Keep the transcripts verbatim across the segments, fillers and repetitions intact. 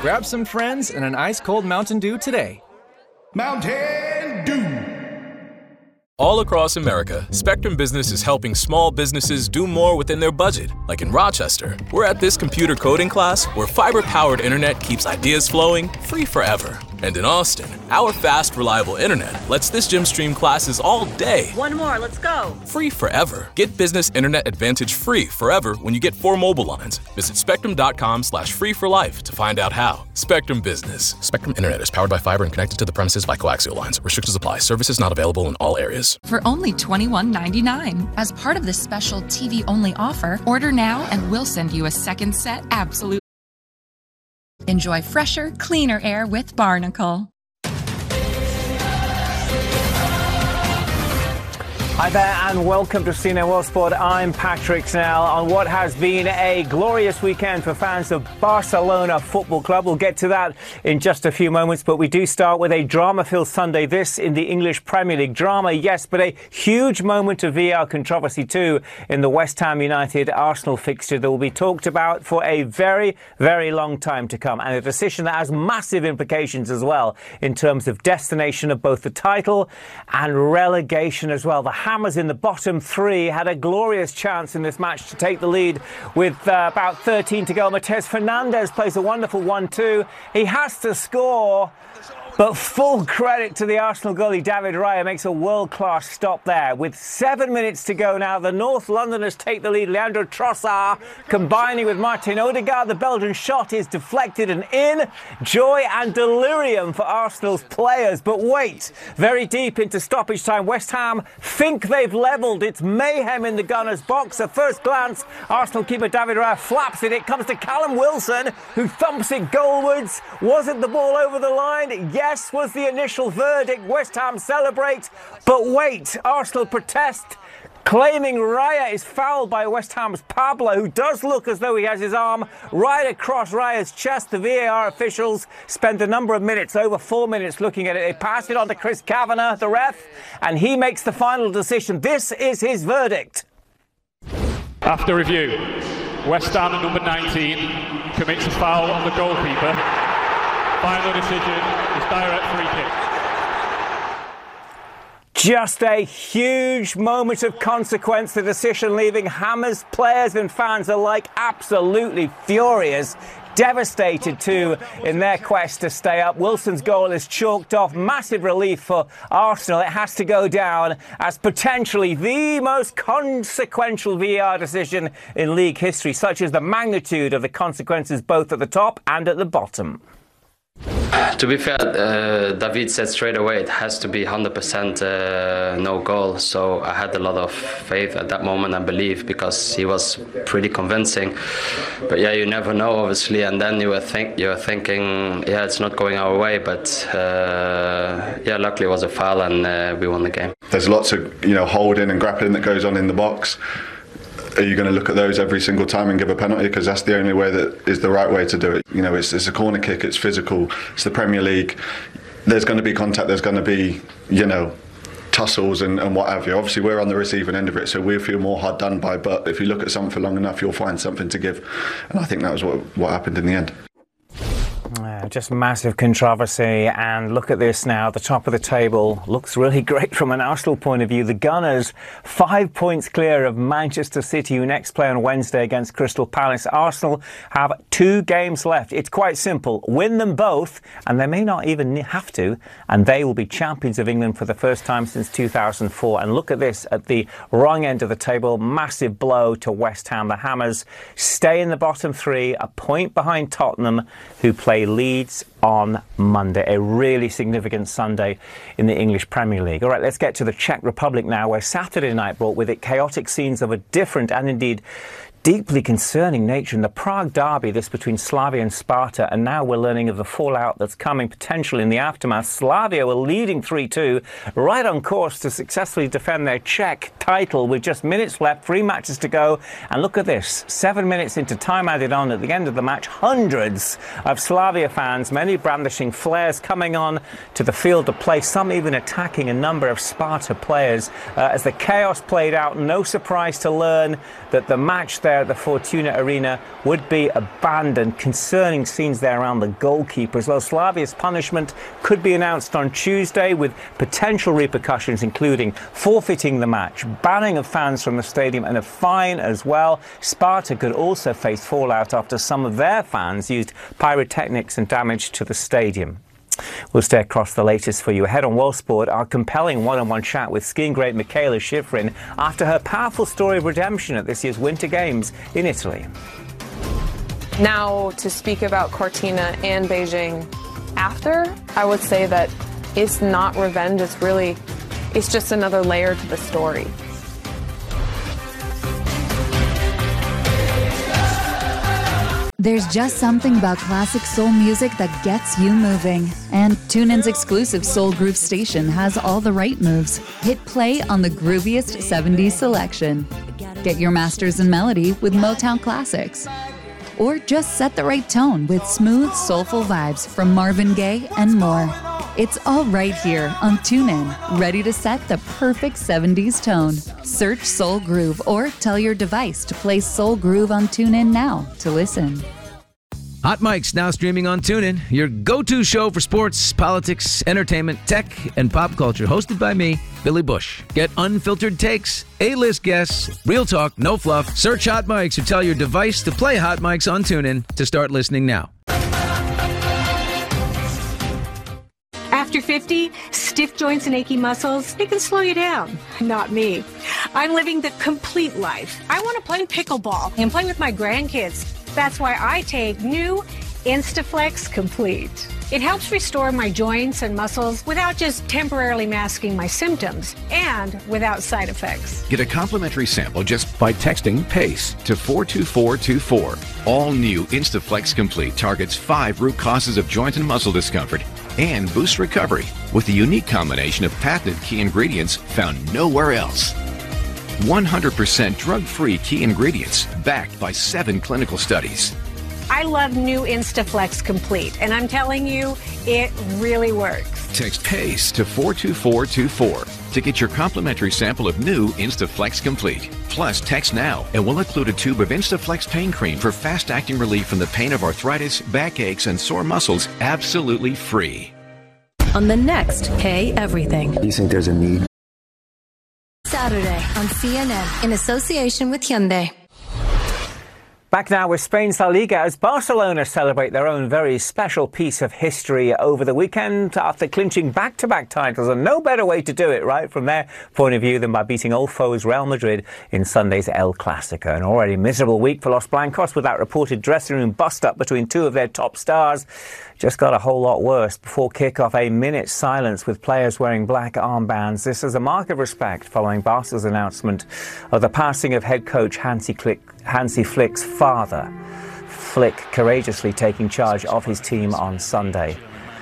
Grab some friends and an ice-cold Mountain Dew today. Mountain Dew. All across America, Spectrum Business is helping small businesses do more within their budget. Like in Rochester, we're at this computer coding class where fiber-powered internet keeps ideas flowing free forever. And in Austin, our fast, reliable internet lets this gym stream classes all day. One more, let's go. Free forever. Get Business Internet Advantage free forever when you get four mobile lines. Visit spectrum.com slash free for life to find out how. Spectrum Business. Spectrum Internet is powered by fiber and connected to the premises by coaxial lines. Restrictions apply. Services not available in all areas. For only twenty-one ninety-nine. As part of this special T V-only offer, order now and we'll send you a second set absolutely. Enjoy fresher, cleaner air with Barnacle. Hi there and welcome to C N N World Sport. I'm Patrick Snell on what has been a glorious weekend for fans of Barcelona Football Club. We'll get to that in just a few moments, but we do start with a drama-filled Sunday. This in the English Premier League. Drama, yes, but a huge moment of V R controversy too in the West Ham United Arsenal fixture that will be talked about for a very, very long time to come, and a decision that has massive implications as well in terms of destination of both the title and relegation as well. The Hammers in the bottom three had a glorious chance in this match to take the lead with uh, about thirteen to go. Matheus Fernandes plays a wonderful one two. He has to score, but full credit to the Arsenal goalie David Raya, makes a world-class stop there. With seven minutes to go now, the North Londoners take the lead. Leandro Trossard combining with Martin Odegaard. The Belgian shot is deflected and in. Joy and delirium for Arsenal's players. But wait, very deep into stoppage time, West Ham think they've levelled. It's mayhem in the Gunners' box. At first glance, Arsenal keeper David Raya flaps it. It comes to Callum Wilson, who thumps it goalwards. Wasn't the ball over the line? Yes. Yes, was the initial verdict. West Ham celebrate. But wait, Arsenal protest, claiming Raya is fouled by West Ham's Pablo, who does look as though he has his arm right across Raya's chest. The V A R officials spend a number of minutes, over four minutes, looking at it. They pass it on to Chris Kavanagh, the ref, and he makes the final decision. This is his verdict. After review, West Ham number nineteen commits a foul on the goalkeeper. Final decision is direct free kick. Just a huge moment of consequence. The decision leaving Hammers players and fans alike absolutely furious. Devastated too in their quest to stay up. Wilson's goal is chalked off. Massive relief for Arsenal. It has to go down as potentially the most consequential V A R decision in league history, such as the magnitude of the consequences both at the top and at the bottom. To be fair, uh, David said straight away it has to be one hundred percent uh, no goal. So I had a lot of faith at that moment and belief, because he was pretty convincing. But yeah, you never know, obviously. And then you were think you were thinking, yeah, it's not going our way. But uh, yeah, luckily it was a foul and uh, we won the game. There's lots of you know holding and grappling that goes on in the box. Are you going to look at those every single time and give a penalty? Because that's the only way that is the right way to do it. You know, it's, it's a corner kick, it's physical, it's the Premier League. There's going to be contact, there's going to be, you know, tussles and, and what have you. Obviously, we're on the receiving end of it, so we feel more hard done by. But if you look at something for long enough, you'll find something to give. And I think that was what, what happened in the end. Uh, just massive controversy, and look at this now. The top of the table looks really great from an Arsenal point of view. The Gunners five points clear of Manchester City, who next play on Wednesday against Crystal Palace. Arsenal have two games left. It's quite simple. Win them both, and they may not even have to, and they will be champions of England for the first time since two thousand four. And look at this at the wrong end of the table. Massive blow to West Ham. The Hammers stay in the bottom three, a point behind Tottenham, who play Leeds on Monday. A really significant Sunday in the English Premier League. All right, let's get to the Czech Republic now, where Saturday night brought with it chaotic scenes of a different and indeed deeply concerning nature in the Prague derby, this between Slavia and Sparta, and now we're learning of the fallout that's coming potentially in the aftermath. Slavia were leading three two, right on course to successfully defend their Czech title with just minutes left, three matches to go, and look at this, seven minutes into time added on at the end of the match, hundreds of Slavia fans, many brandishing flares, coming on to the field to play, some even attacking a number of Sparta players. Uh, as the chaos played out, no surprise to learn that the match there there at the Fortuna Arena would be abandoned. Concerning scenes there around the goalkeeper as well. Slavia's punishment could be announced on Tuesday with potential repercussions including forfeiting the match, banning of fans from the stadium and a fine as well. Sparta could also face fallout after some of their fans used pyrotechnics and damage to the stadium. We'll stay across the latest for you. Ahead on World Sport, our compelling one-on-one chat with skiing great Michaela Shiffrin after her powerful story of redemption at this year's Winter Games in Italy. Now, to speak about Cortina and Beijing after, I would say that it's not revenge. It's really, it's just another layer to the story. There's just something about classic soul music that gets you moving. And TuneIn's exclusive Soul Groove station has all the right moves. Hit play on the grooviest seventies selection. Get your masters in melody with Motown classics. Or just set the right tone with smooth, soulful vibes from Marvin Gaye and more. It's all right here on TuneIn, ready to set the perfect seventies tone. Search Soul Groove or tell your device to play Soul Groove on TuneIn now to listen. Hot Mic's now streaming on TuneIn, your go-to show for sports, politics, entertainment, tech, and pop culture, hosted by me, Billy Bush. Get unfiltered takes, A-list guests, real talk, no fluff. Search Hot Mics or tell your device to play Hot Mics on TuneIn to start listening now. After fifty, stiff joints and achy muscles, they can slow you down. Not me. I'm living the complete life. I want to play pickleball and play with my grandkids. That's why I take new Instaflex Complete. It helps restore my joints and muscles without just temporarily masking my symptoms and without side effects. Get a complimentary sample just by texting PACE to four two four two four. All new Instaflex Complete targets five root causes of joint and muscle discomfort and boosts recovery with a unique combination of patented key ingredients found nowhere else. one hundred percent drug-free key ingredients backed by seven clinical studies. I love new Instaflex Complete, and I'm telling you, it really works. Text PACE to four two four two four to get your complimentary sample of new Instaflex Complete. Plus, text now, and we'll include a tube of Instaflex pain cream for fast-acting relief from the pain of arthritis, backaches, and sore muscles, absolutely free. On the next Pay Everything. Do you think there's a need? Saturday on C N N in association with Hyundai. Back now with Spain's La Liga as Barcelona celebrate their own very special piece of history over the weekend after clinching back-to-back titles. And no better way to do it, right, from their point of view than by beating old foes Real Madrid in Sunday's El Clasico. An already miserable week for Los Blancos with that reported dressing room bust-up between two of their top stars. Just got a whole lot worse. Before kick-off, a minute's silence with players wearing black armbands. This is a mark of respect following Barca's announcement of the passing of head coach Hansi Flick, Hansi Flick's father. Flick courageously taking charge of his team on Sunday.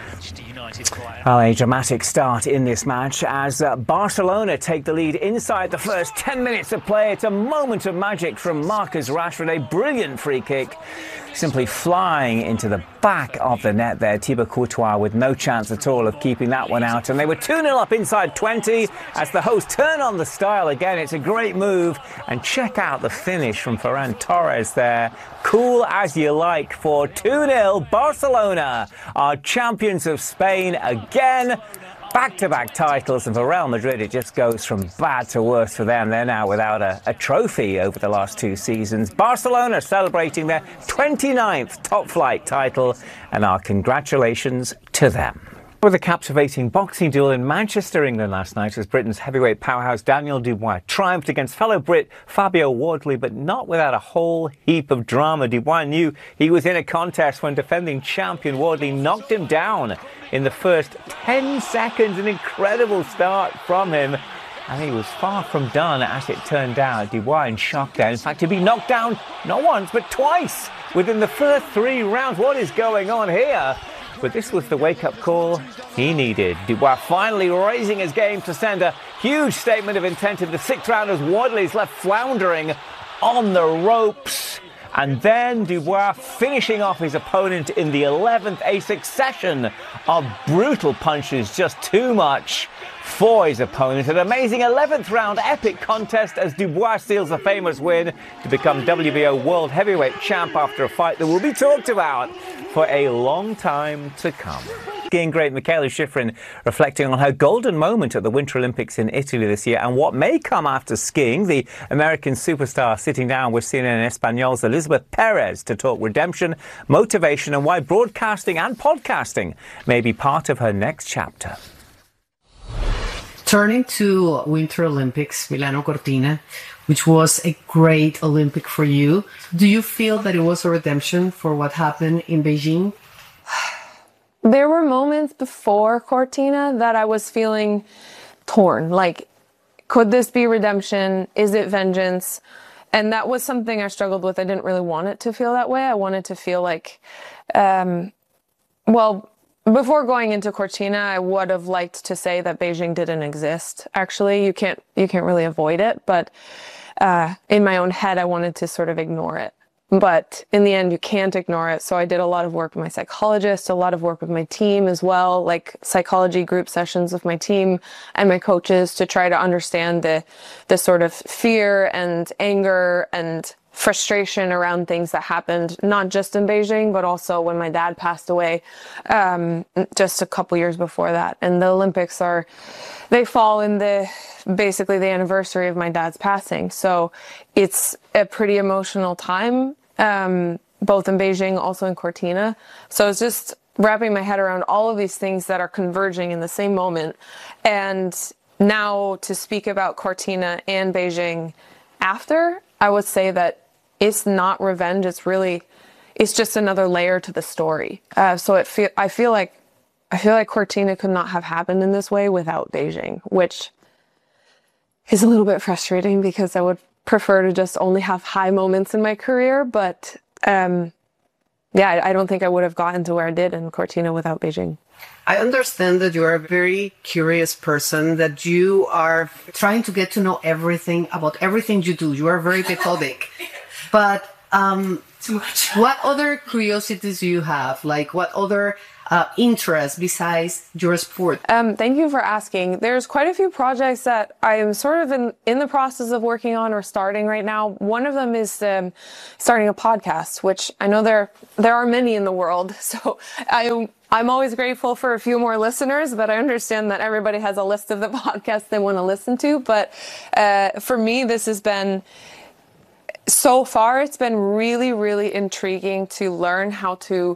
Well, a dramatic start in this match as uh, Barcelona take the lead inside the first ten minutes of play. It's a moment of magic from Marcus Rashford, a brilliant free kick, simply flying into the back of the net there. Thibaut Courtois with no chance at all of keeping that one out. And they were two nil up inside twenty as the hosts turn on the style again. It's a great move. And check out the finish from Ferran Torres there. Cool as you like for two nil. Barcelona are champions of Spain again. Back-to-back titles, and for Real Madrid it just goes from bad to worse for them. They're now without a, a trophy over the last two seasons. Barcelona celebrating their twenty-ninth top-flight title, and our congratulations to them. With a captivating boxing duel in Manchester, England last night as Britain's heavyweight powerhouse Daniel Dubois triumphed against fellow Brit Fabio Wardley, but not without a whole heap of drama. Dubois knew he was in a contest when defending champion Wardley knocked him down in the first ten seconds. An incredible start from him. And he was far from done, as it turned out. Dubois in shock there. In fact, he'd been knocked down not once, but twice within the first three rounds. What is going on here? But this was the wake-up call he needed. Dubois finally raising his game to send a huge statement of intent in the sixth round as Wardley's left floundering on the ropes. And then Dubois finishing off his opponent in the eleventh, a succession of brutal punches, just too much for his opponent. An amazing eleventh round epic contest as Dubois steals the famous win to become W B O World Heavyweight Champ after a fight that will be talked about for a long time to come. Skiing great Mikaela Shiffrin reflecting on her golden moment at the Winter Olympics in Italy this year and what may come after skiing. The American superstar sitting down with C N N Español's Elizabeth Perez to talk redemption, motivation and why broadcasting and podcasting may be part of her next chapter. Turning to Winter Olympics, Milano Cortina, which was a great Olympic for you, do you feel that it was a redemption for what happened in Beijing? There were moments before Cortina that I was feeling torn. Like, could this be redemption? Is it vengeance? And that was something I struggled with. I didn't really want it to feel that way. I wanted to feel like, um, well, before going into Cortina, I would have liked to say that Beijing didn't exist. Actually, you can't you can't really avoid it. But uh, in my own head, I wanted to sort of ignore it. But in the end, you can't ignore it. So I did a lot of work with my psychologist, a lot of work with my team as well, like psychology group sessions with my team and my coaches to try to understand the the sort of fear and anger and frustration around things that happened, not just in Beijing, but also when my dad passed away um, just a couple years before that. And the Olympics are, they fall in the, basically the anniversary of my dad's passing. So it's a pretty emotional time, um, both in Beijing, also in Cortina. So it's just wrapping my head around all of these things that are converging in the same moment. And now to speak about Cortina and Beijing after, I would say that it's not revenge. It's really, it's just another layer to the story. Uh, so it feel, I feel like, I feel like Cortina could not have happened in this way without Beijing, which is a little bit frustrating because I would prefer to just only have high moments in my career. But um, yeah, I, I don't think I would have gotten to where I did in Cortina without Beijing. I understand that you are a very curious person, that you are trying to get to know everything about everything you do. You are very methodic. But um, Too much. What other curiosities do you have? Like what other uh, interests besides your sport? Um, thank you for asking. There's quite a few projects that I am sort of in, in the process of working on or starting right now. One of them is um, starting a podcast, which I know there there are many in the world. So I, I'm always grateful for a few more listeners, but I understand that everybody has a list of the podcasts they want to listen to. But uh, for me, this has been... So far, it's been really, really intriguing to learn how to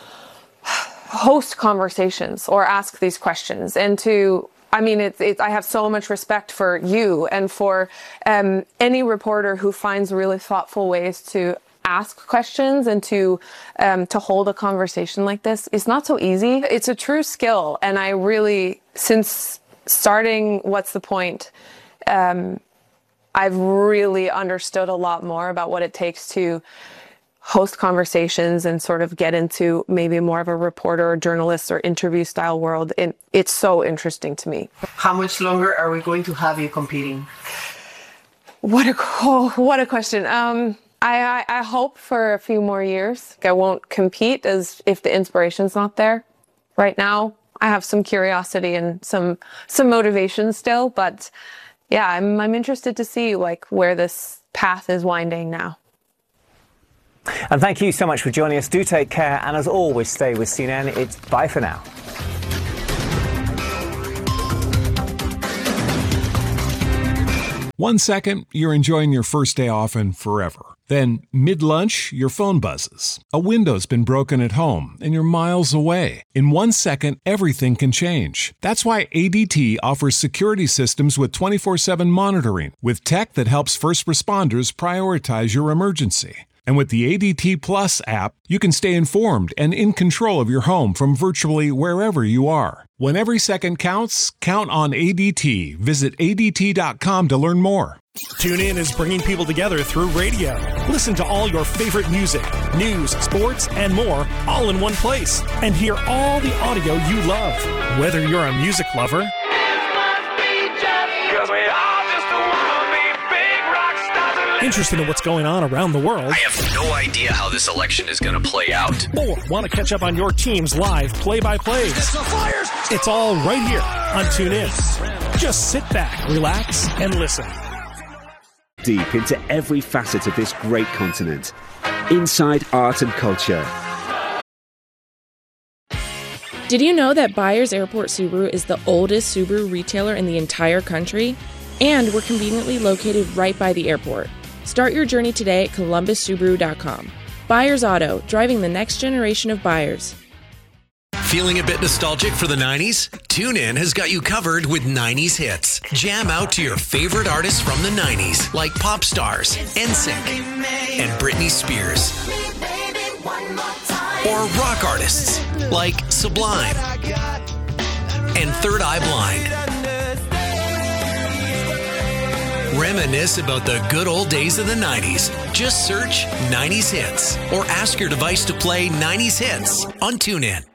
host conversations or ask these questions. And to, I mean, it's, it's, I have so much respect for you and for um, any reporter who finds really thoughtful ways to ask questions and to um, to hold a conversation like this. It's not so easy. It's a true skill. And I really, since starting What's the Point, um, I've really understood a lot more about what it takes to host conversations and sort of get into maybe more of a reporter or journalist or interview style world. And it's so interesting to me. How much longer are we going to have you competing? What a, oh, what a question. Um, I, I, I hope for a few more years. I won't compete as if the inspiration's not there. Right now, I have some curiosity and some some motivation still, but yeah, I'm I'm interested to see like where this path is winding now. And thank you so much for joining us. Do take care, and as always, stay with C N N. It's bye for now. One second, you're enjoying your first day off and forever. Then, mid-lunch, your phone buzzes. A window's been broken at home, and you're miles away. In one second, everything can change. That's why A D T offers security systems with twenty-four seven monitoring, with tech that helps first responders prioritize your emergency. And with the A D T Plus app, you can stay informed and in control of your home from virtually wherever you are. When every second counts, count on A D T. Visit A D T dot com to learn more. TuneIn is bringing people together through radio. Listen to all your favorite music, news, sports, and more all in one place. And hear all the audio you love. Whether you're a music lover, Interested in what's going on around the world? I have no idea how this election is going to play out. Or want to catch up on your team's live play-by-plays? It's all right here on TuneIn. Just sit back, relax, and listen. Deep into every facet of this great continent. Inside art and culture. Did you know that Byers Airport Subaru is the oldest Subaru retailer in the entire country? And we're conveniently located right by the airport. Start your journey today at columbus subaru dot com. Byers Auto, driving the next generation of buyers. Feeling a bit nostalgic for the nineties? TuneIn has got you covered with nineties hits. Jam out to your favorite artists from the nineties, like pop stars, N Sync, and Britney Spears. Or rock artists, like Sublime and Third Eye Blind. Reminisce about the good old days of the nineties. Just search nineties hits or ask your device to play nineties hits on TuneIn.